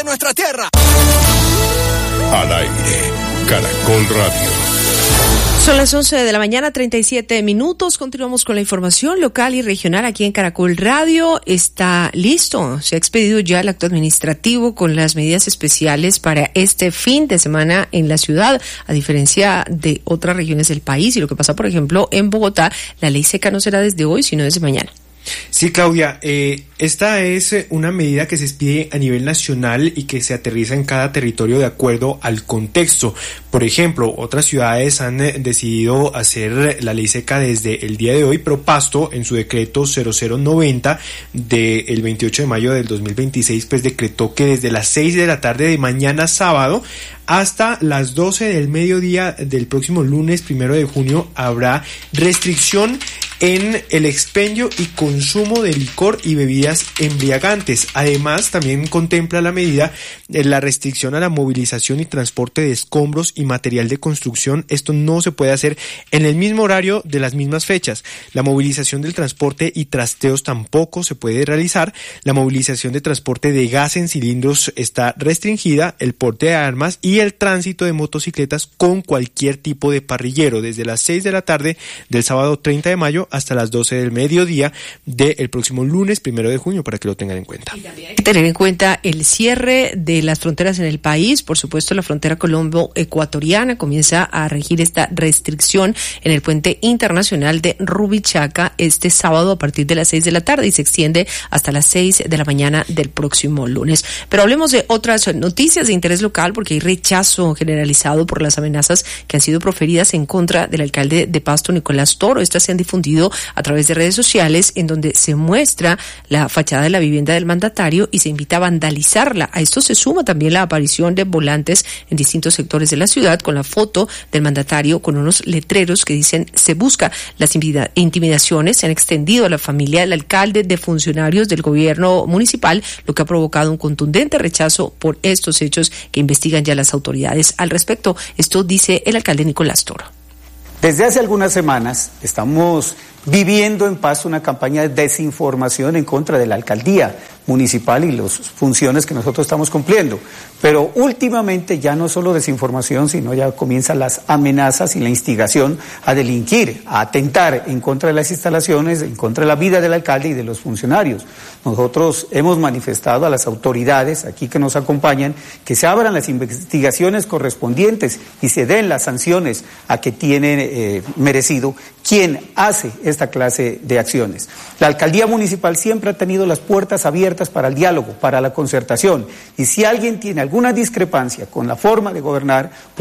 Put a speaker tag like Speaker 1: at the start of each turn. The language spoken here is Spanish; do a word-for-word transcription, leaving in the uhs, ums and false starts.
Speaker 1: nuestra tierra.
Speaker 2: Al aire, Caracol Radio.
Speaker 3: Son las once de la mañana, treinta y siete minutos. Continuamos con la información local y regional aquí en Caracol Radio. Está listo. Se ha expedido ya el acto administrativo con las medidas especiales para este fin de semana en la ciudad, a diferencia de otras regiones del país. Y lo que pasa, por ejemplo, en Bogotá, la ley seca no será desde hoy, sino desde mañana.
Speaker 4: Sí, Claudia, eh, esta es una medida que se expide a nivel nacional y que se aterriza en cada territorio de acuerdo al contexto. Por ejemplo, otras ciudades han eh, decidido hacer la ley seca desde el día de hoy, pero Pasto, en su decreto cero cero noventa del veintiocho de mayo del dos mil veintiséis, pues decretó que desde las seis de la tarde de mañana sábado hasta las doce del mediodía del próximo lunes primero de junio habrá restricción en el expendio y consumo de licor y bebidas embriagantes. Además, también contempla la medida eh, la restricción a la movilización y transporte de escombros y material de construcción. Esto no se puede hacer en el mismo horario de las mismas fechas. La movilización del transporte y trasteos tampoco se puede realizar. La movilización de transporte de gas en cilindros está restringida, el porte de armas y el tránsito de motocicletas con cualquier tipo de parrillero desde las seis de la tarde del sábado treinta de mayo hasta las doce del mediodía del próximo lunes primero de junio, para que lo tengan en cuenta.
Speaker 3: Y también hay que tener en cuenta el cierre de las fronteras en el país. Por supuesto, la frontera colombo-ecuatoriana comienza a regir esta restricción en el puente internacional de Rubichaca este sábado a partir de las seis de la tarde y se extiende hasta las seis de la mañana del próximo lunes. Pero hablemos de otras noticias de interés local, porque hay rechazo generalizado por las amenazas que han sido proferidas en contra del alcalde de Pasto, Nicolás Toro. Estas se han difundido a través de redes sociales en donde se muestra la fachada de la vivienda del mandatario y se invita a vandalizarla. A esto se suma también la aparición de volantes en distintos sectores de la ciudad con la foto del mandatario con unos letreros que dicen se busca. Las intimidaciones se han extendido a la familia del alcalde, de funcionarios del gobierno municipal, lo que ha provocado un contundente rechazo por estos hechos que investigan ya las autoridades. Al respecto, esto dice el alcalde Nicolás Toro.
Speaker 5: Desde hace algunas semanas estamos viviendo en Pasto una campaña de desinformación en contra de la alcaldía municipal y las funciones que nosotros estamos cumpliendo. Pero últimamente ya no solo desinformación, sino ya comienzan las amenazas y la instigación a delinquir, a atentar en contra de las instalaciones, en contra de la vida del alcalde y de los funcionarios. Nosotros hemos manifestado a las autoridades aquí que nos acompañan que se abran las investigaciones correspondientes y se den las sanciones a que tiene eh, merecido quien hace esta clase de acciones. La alcaldía municipal siempre ha tenido las puertas abiertas para el diálogo, para la concertación, y si alguien tiene alguna discrepancia con la forma de gobernar,